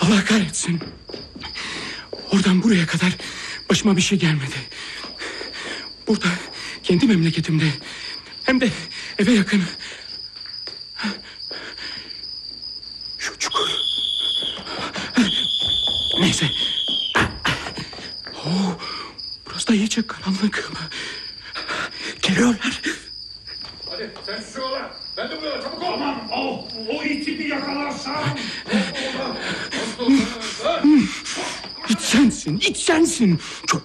Allah kahretsin. Oradan buraya kadar başıma bir şey gelmedi. Burada, kendi memleketimde, hem de eve yakın. Şu çukur. Neyse. Burası da iyice karanlık. Geliyorlar. Hadi sen şu yola. Ben de buraya, çabuk ol. Tamam, o iti bir yakalarsam. İt sensin. Kör